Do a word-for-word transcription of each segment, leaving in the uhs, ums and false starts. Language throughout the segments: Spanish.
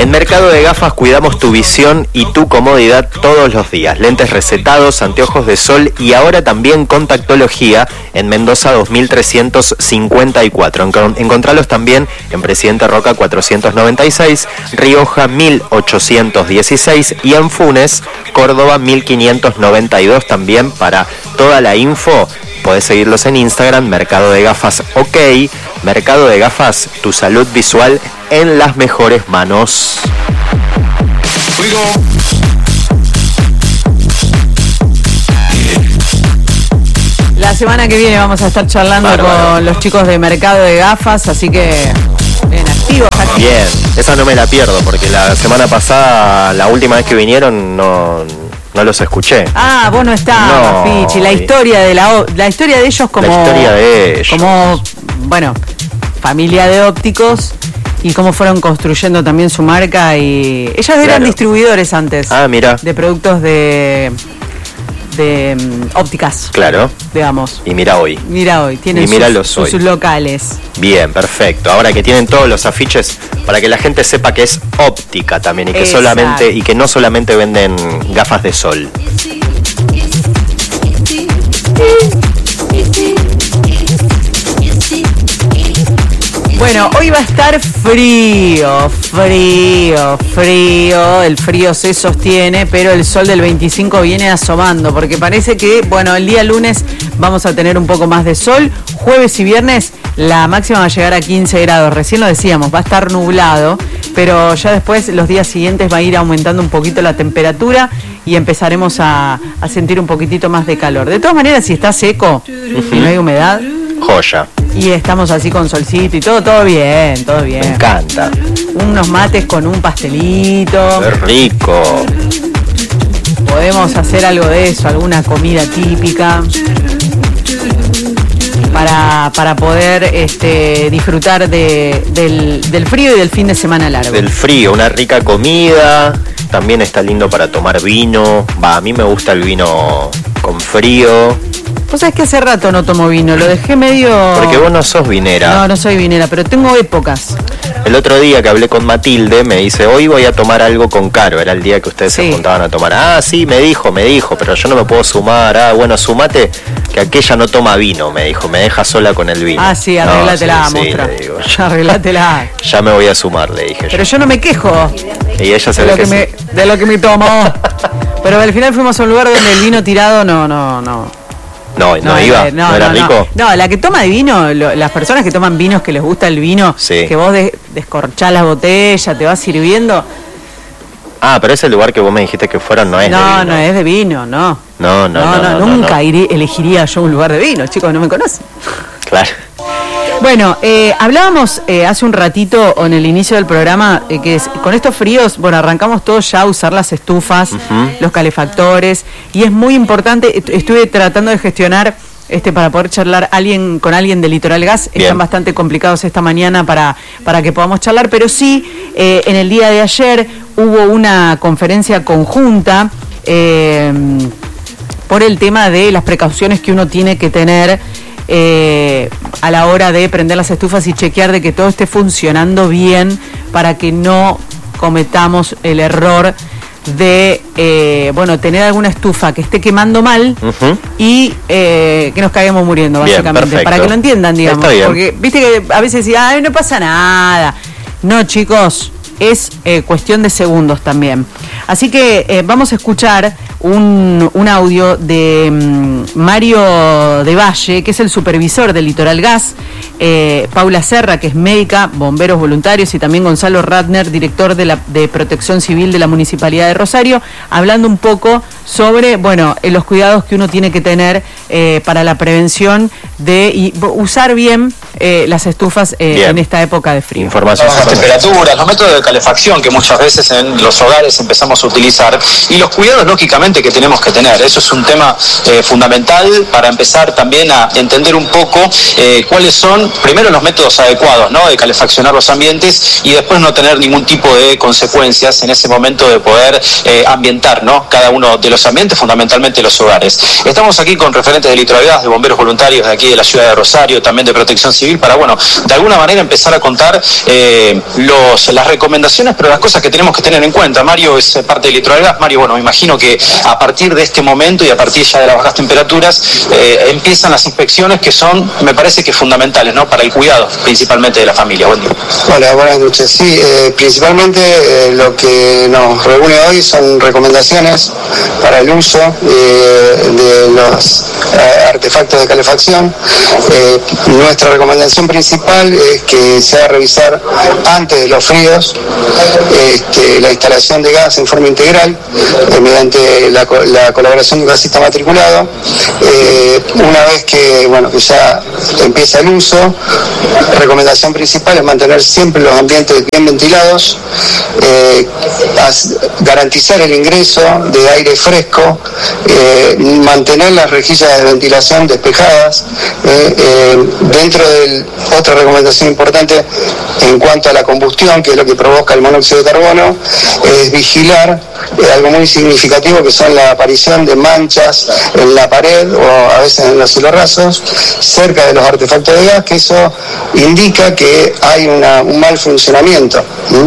En Mercado de Gafas cuidamos tu visión y tu comodidad todos los días. Lentes recetados, anteojos de sol y ahora también contactología en Mendoza dos mil trescientos cincuenta y cuatro. Encontralos también en Presidente Roca cuatrocientos noventa y seis, Rioja mil ochocientos dieciséis y en Funes, Córdoba mil quinientos noventa y dos. También para toda la info podés seguirlos en Instagram, Mercado de Gafas OK. Mercado de Gafas, tu salud visual en las mejores manos. La semana que viene vamos a estar charlando Bárbaro. con los chicos de Mercado de Gafas, así que bien activos. Aquí. Bien, esa no me la pierdo porque la semana pasada, la última vez que vinieron, no, no los escuché. Ah, vos no estabas, no, Pichi. La historia de la, la historia de ellos como. La historia de ellos. Como, bueno, familia de ópticos. Y cómo fueron construyendo también su marca. Y ellos eran claro. distribuidores antes. Ah, mira. De productos de de um, ópticas. Claro. Digamos. Y mira hoy. Mira hoy. Tienen sus, sus, sus locales. Bien, perfecto. Ahora que tienen todos los afiches para que la gente sepa que es óptica también y que Exacto. solamente y que no solamente venden gafas de sol. Bueno, hoy va a estar frío, frío, frío, el frío se sostiene, pero el sol del veinticinco viene asomando, porque parece que, bueno, el día lunes vamos a tener un poco más de sol, jueves y viernes la máxima va a llegar a quince grados, recién lo decíamos, va a estar nublado, pero ya después los días siguientes va a ir aumentando un poquito la temperatura y empezaremos a, a sentir un poquitito más de calor. De todas maneras, si está seco y no hay humedad... Joya. Y estamos así con solcito y todo, todo bien, todo bien. Me encanta. Unos mates con un pastelito. Qué rico. Podemos hacer algo de eso, alguna comida típica. Para, para poder este, disfrutar de, del, del frío y del fin de semana largo. Del frío, una rica comida. También está lindo para tomar vino. Va, a mí me gusta el vino con frío. Vos sabés que hace rato no tomo vino, lo dejé medio... Porque vos no sos vinera. No, no soy vinera, pero tengo épocas. El otro día que hablé con Matilde, me dice, hoy voy a tomar algo con Caro. Era el día que ustedes sí. se juntaban a tomar. Ah, sí, me dijo, me dijo, pero yo no me puedo sumar. Ah, bueno, sumate, que aquella no toma vino, me dijo, me deja sola con el vino. Ah, sí, arreglátela, no, sí, mostra. Sí, digo, ya arreglátela. Ya me voy a sumar, le dije. Pero yo, yo no me quejo. Y ella se de ve lo que, que me, sí. De lo que me tomo. Pero al final fuimos a un lugar donde el vino tirado no, no, no. No, no, no iba, no, no era no, rico. No. no, la que toma de vino, lo, las personas que toman vinos que les gusta el vino, sí. que vos de, descorchás la botella, te vas sirviendo. Ah, pero ese lugar que vos me dijiste que fueron no es no, de vino. No, no es de vino, no. No, no, no. No, no, no nunca no. Iré, elegiría yo un lugar de vino, chicos, no me conocen. Claro. Bueno, eh, hablábamos eh, hace un ratito en el inicio del programa eh, que es, con estos fríos, bueno, arrancamos todos ya a usar las estufas, uh-huh. los calefactores, y es muy importante, est- estuve tratando de gestionar este para poder charlar alguien con alguien de Litoral Gas. Bien. Están bastante complicados esta mañana para, para que podamos charlar, pero sí, eh, en el día de ayer hubo una conferencia conjunta eh, por el tema de las precauciones que uno tiene que tener Eh, a la hora de prender las estufas y chequear de que todo esté funcionando bien para que no cometamos el error de eh, bueno, tener alguna estufa que esté quemando mal uh-huh. y eh, que nos caigamos muriendo, bien, básicamente, perfecto. Para que lo entiendan, digamos, porque viste que a veces decía, ay, no pasa nada. No, chicos, es eh, cuestión de segundos también. Así que eh, vamos a escuchar un, un audio de um, Mario de Valle, que es el supervisor del Litoral Gas, eh, Paula Serra, que es médica, bomberos voluntarios, y también Gonzalo Ratner, director de, la, de Protección Civil de la Municipalidad de Rosario, hablando un poco sobre, bueno, eh, los cuidados que uno tiene que tener eh, para la prevención de y, usar bien eh, las estufas eh, bien. En esta época de frío. Información las temperaturas, los métodos de calefacción que muchas veces en los hogares empezamos a utilizar y los cuidados, lógicamente, presente que tenemos que tener. Eso es un tema eh, fundamental para empezar también a entender un poco eh, cuáles son, primero, los métodos adecuados, ¿no?, de calefaccionar los ambientes, y después no tener ningún tipo de consecuencias en ese momento de poder eh, ambientar, ¿no?, cada uno de los ambientes, fundamentalmente los hogares. Estamos aquí con referentes de Litrogas, de bomberos voluntarios de aquí de la ciudad de Rosario, también de Protección Civil, para, bueno, de alguna manera empezar a contar eh, los, las recomendaciones, pero las cosas que tenemos que tener en cuenta. Mario es parte de Litrogas. Mario, bueno, me imagino que a partir de este momento y a partir ya de las bajas temperaturas eh, empiezan las inspecciones, que son, me parece que fundamentales, ¿no?, para el cuidado principalmente de la familia. Buen día. Hola, buenas noches. Sí, eh, principalmente eh, lo que nos reúne hoy son recomendaciones para el uso eh, de los eh, artefactos de calefacción. Eh, nuestra recomendación principal es que se haga revisar antes de los fríos este, la instalación de gas en forma integral eh, mediante la, la colaboración de un gasista matriculado. Eh, una vez que, bueno, que ya empieza el uso, recomendación principal es mantener siempre los ambientes bien ventilados, eh, garantizar el ingreso de aire fresco, eh, mantener las rejillas de ventilación despejadas. Eh, eh, dentro de otra recomendación importante en cuanto a la combustión, que es lo que provoca el monóxido de carbono, es vigilar eh, algo muy significativo, que son la aparición de manchas en la pared o a veces en los cielorrasos cerca de los artefactos de gas, que eso indica que hay una, un mal funcionamiento. ¿Mm?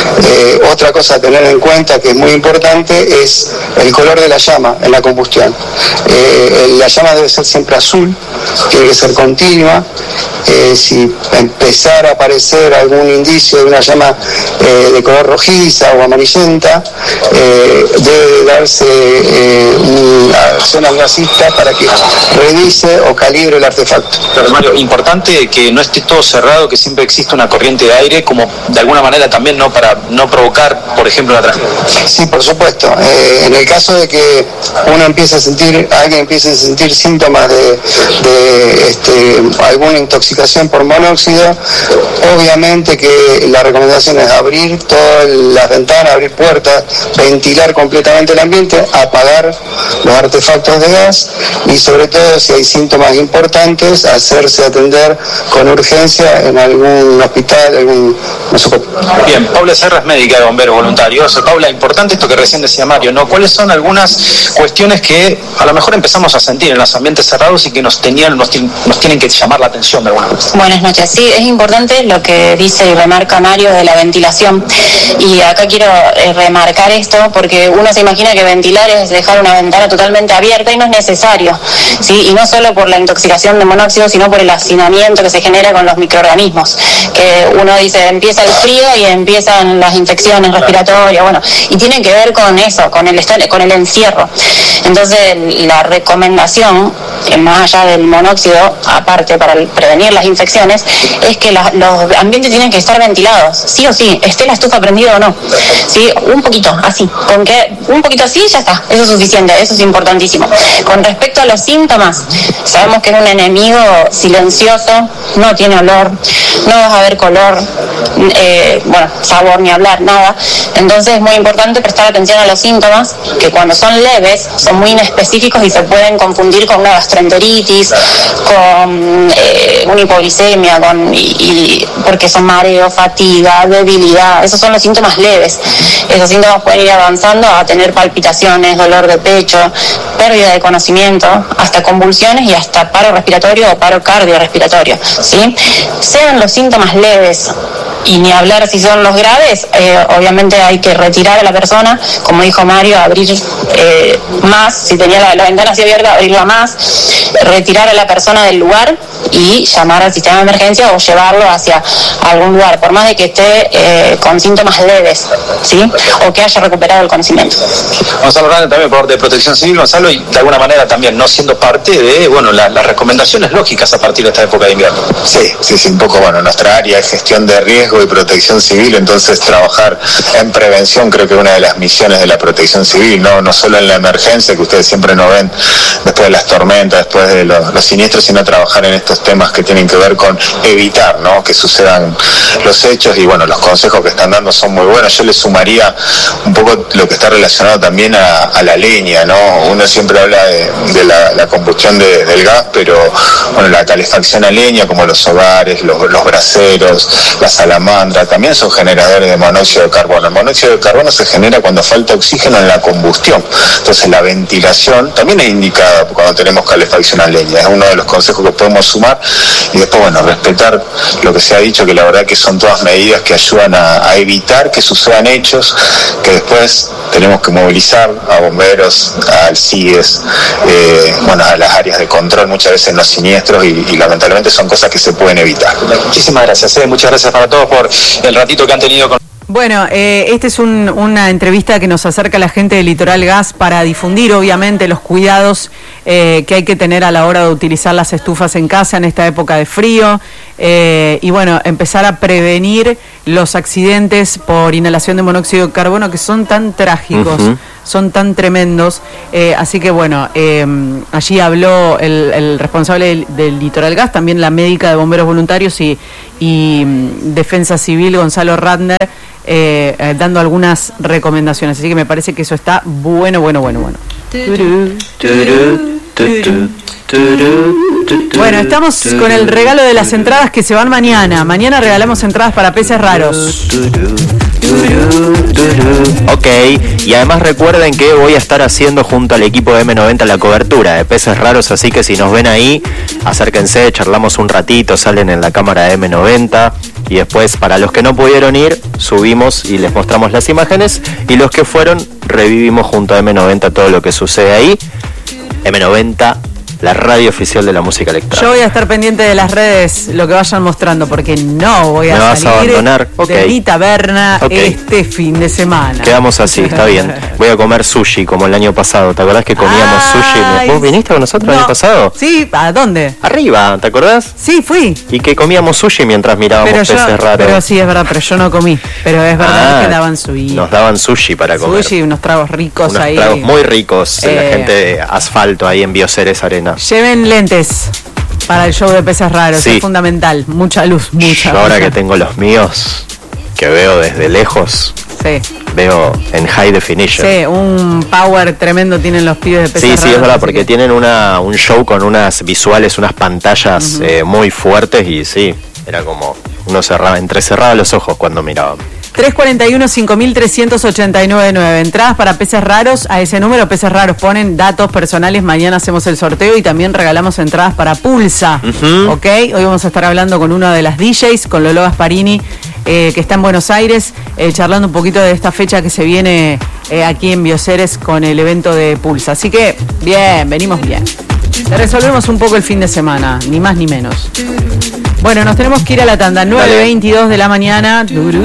Eh, otra cosa a tener en cuenta que es muy importante es el color de la llama en la combustión. Eh, la llama debe ser siempre azul, tiene que ser continua. Eh, si empezara a aparecer algún indicio de una llama eh, de color rojiza o amarillenta, eh, debe darse eh, una acción al gasista para que revise o calibre el artefacto. Pero, Mario, importante que no esté todo cerrado, que siempre exista una corriente de aire, como de alguna manera también, no para no provocar, por ejemplo, una tragedia. Sí, por supuesto. Eh, en el caso de que uno empiece a sentir, alguien empiece a sentir síntomas de, de este, alguna intoxicación por monóxido, obviamente que la recomendación es abrir todas las ventanas, abrir puertas, ventilar completamente el ambiente, apagar los artefactos de gas y, sobre todo, si hay síntomas importantes, hacerse atender con urgencia en algún hospital, algún nosocomio. Bien, Paula Serra es médica de bomberos voluntarios. Paula, importante esto que recién decía Mario, ¿no? ¿Cuáles son algunas cuestiones que a lo mejor empezamos a sentir en los ambientes cerrados y que nos tenían, nos, nos tienen que llamar la atención de alguna manera? Buenas noches. Sí, es importante lo que dice y remarca Mario de la ventilación. Y acá quiero eh, remarcar esto porque uno se imagina que ventilar es dejar una ventana totalmente abierta y no es necesario, ¿sí? Y no solo por la intoxicación de monóxido, sino por el hacinamiento que se genera con los microorganismos. Que uno dice, empieza el frío y empiezan las infecciones respiratorias, bueno, y tiene que ver con eso, con el, con el encierro. Entonces, la recomendación, más allá del monóxido, aparte para prevenir las infecciones, es que la, los ambientes tienen que estar ventilados, sí o sí, esté la estufa prendida o no, sí, un poquito, así, con que un poquito así ya está, eso es suficiente, eso es importantísimo. Con respecto a los síntomas, sabemos que es un enemigo silencioso, no tiene olor, no vas a ver color, eh, bueno, sabor ni hablar, nada. Entonces es muy importante prestar atención a los síntomas, que cuando son leves son muy inespecíficos y se pueden confundir con una gastroenteritis, con eh, una hipoglicemia, con, y, y porque son mareo, fatiga, debilidad. Esos son los síntomas leves. Esos síntomas pueden ir avanzando a tener palpitaciones, dolor de pecho, pérdida de conocimiento, hasta convulsiones y hasta paro respiratorio o paro cardiorrespiratorio, ¿sí? Sean los síntomas leves y ni hablar si son los graves, eh, obviamente hay que retirar a la persona, como dijo Mario, abrir eh, más, si tenía la, la ventana así abierta, abrirla más, retirar a la persona del lugar y llamar al sistema de emergencia o llevarlo hacia algún lugar, por más de que esté eh, con síntomas leves, ¿sí? O que haya recuperado el conocimiento. Gonzalo Hernández, también por parte de Protección Civil. Gonzalo, y de alguna manera también, no siendo parte de, bueno, la, las recomendaciones lógicas a partir de esta época de invierno. Sí, sí, sí, un poco, bueno, nuestra área es gestión de riesgo y protección civil, entonces trabajar en prevención creo que es una de las misiones de la Protección Civil, no, no solo en la emergencia, que ustedes siempre nos ven después de las tormentas, después de los, los siniestros, sino trabajar en estos estos temas que tienen que ver con evitar, ¿no?, que sucedan los hechos, y bueno, los consejos que están dando son muy buenos. Yo le sumaría un poco lo que está relacionado también a, a la leña, ¿no? Uno siempre habla de, de la, la combustión de, del gas, pero bueno, la calefacción a leña, como los hogares, los, los braseros, la salamandra, también son generadores de monóxido de carbono. El monóxido de carbono se genera cuando falta oxígeno en la combustión. Entonces la ventilación también es indicada cuando tenemos calefacción a leña. Es uno de los consejos que podemos sumar. Y después, bueno, respetar lo que se ha dicho, que la verdad que son todas medidas que ayudan a, a evitar que sucedan hechos, que después tenemos que movilizar a bomberos, al C I E S, eh, bueno, a las áreas de control, muchas veces en los siniestros, y, y lamentablemente son cosas que se pueden evitar. Muchísimas gracias, eh. muchas gracias para todos por el ratito que han tenido con... Bueno, eh, esta es un, una entrevista que nos acerca a la gente de Litoral Gas para difundir, obviamente, los cuidados eh, que hay que tener a la hora de utilizar las estufas en casa en esta época de frío, eh, y bueno, empezar a prevenir los accidentes por inhalación de monóxido de carbono, que son tan trágicos, uh-huh. son tan tremendos. Eh, así que bueno, eh, allí habló el, el responsable del, del Litoral Gas, también la médica de bomberos voluntarios y, y um, Defensa Civil, Gonzalo Ratner, Eh, eh, dando algunas recomendaciones, así que me parece que eso está bueno, bueno, bueno, bueno. Bueno, estamos con el regalo de las entradas que se van mañana. Mañana regalamos entradas para Peces Raros. Ok, y además recuerden que voy a estar haciendo junto al equipo de eme noventa la cobertura de Peces Raros, así que si nos ven ahí, acérquense, charlamos un ratito, salen en la cámara de eme noventa, y después, para los que no pudieron ir, subimos y les mostramos las imágenes, y los que fueron, revivimos junto a eme noventa todo lo que sucede ahí. eme noventa, la radio oficial de la música electrónica. Yo voy a estar pendiente de las redes, lo que vayan mostrando, porque no voy a ¿Me vas salir a abandonar? Okay. de mi taberna okay. este fin de semana. Quedamos así, está bien. Voy a comer sushi como el año pasado. ¿Te acordás que comíamos Ay, sushi? ¿Vos viniste con nosotros no. el año pasado? Sí, ¿a dónde? Arriba, ¿te acordás? Sí, fui. Y que comíamos sushi mientras mirábamos pero yo, Peces Raros. Pero sí, es verdad, pero yo no comí. Pero es verdad ah, que daban sushi. Nos daban sushi para comer. Sushi, unos tragos ricos unos ahí. tragos muy ricos. Eh, la gente de Asfalto ahí en Bioceres Arena. Lleven lentes para el show de Peces Raros, sí. Es fundamental, mucha luz, mucha Yo ahora luz. que tengo los míos, que veo desde lejos, sí. veo en high definition. Sí, un power tremendo tienen los pibes de Peces Sí, Raros. sí, es verdad, porque que... tienen una un show con unas visuales, unas pantallas uh-huh. eh, muy fuertes, y sí, era como uno cerraba, entrecerraba los ojos cuando miraba. tres cuatro uno, cinco tres ocho nueve. Entradas para Peces Raros. A ese número, Peces Raros, ponen datos personales. Mañana hacemos el sorteo y también regalamos entradas para Pulsa. Uh-huh. ¿Ok? Hoy vamos a estar hablando con una de las D Js, con Lolo Gasparini, eh, que está en Buenos Aires, eh, charlando un poquito de esta fecha que se viene eh, aquí en Bioceres con el evento de Pulsa. Así que, bien, venimos bien. Le resolvemos un poco el fin de semana, ni más ni menos. Bueno, nos tenemos que ir a la tanda. nueve veintidós de la mañana.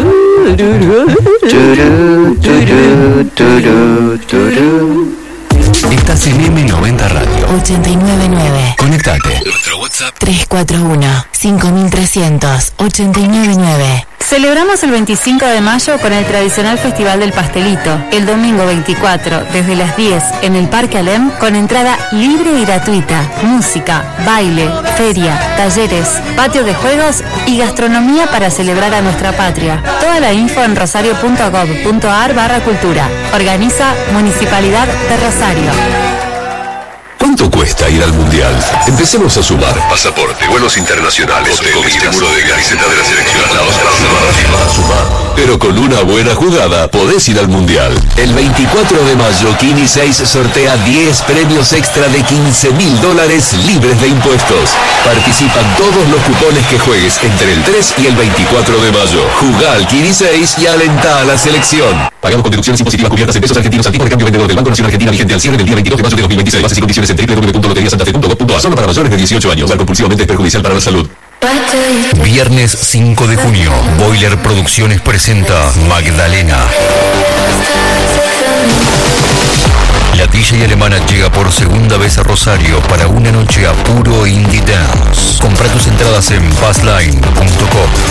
Estás en eme noventa Radio ochenta y nueve nueve. Conectate. Nuestro WhatsApp tres cuatro uno, cinco tres cero cero, ocho nueve nueve. Celebramos el veinticinco de mayo con el tradicional Festival del Pastelito. El domingo veinticuatro, desde las diez, en el Parque Alem, con entrada libre y gratuita. Música, baile, feria, talleres, patio de juegos y gastronomía para celebrar a nuestra patria. Toda la info en rosario punto gov punto ar barra cultura. Organiza Municipalidad de Rosario. ¿Cuánto cuesta ir al Mundial? Empecemos a sumar. Pasaporte, vuelos internacionales, hoteles, seguro de camiseta de la selección. Para sumar. Pero con una buena jugada podés ir al Mundial. El veinticuatro de mayo, Kini seis sortea diez premios extra de quince mil dólares libres de impuestos. Participan todos los cupones que juegues entre el tres y el veinticuatro de mayo. Jugá al Kini seis y alentá a la selección. Pagamos con deducciones impositivas cubiertas en pesos argentinos al tipo de cambio vendedor del Banco Nacional Argentina vigente al cierre del día veintidós de mayo de dos mil veintiséis. Bases y condiciones en doble u doble u doble u punto lotería santa fe punto gov punto a. Solo para mayores de dieciocho años. Usar compulsivamente es perjudicial para la salud. Viernes cinco de junio, Boiler Producciones presenta Magdalena. La D J alemana llega por segunda vez a Rosario para una noche a puro indie dance. Compra tus entradas en fastline punto com.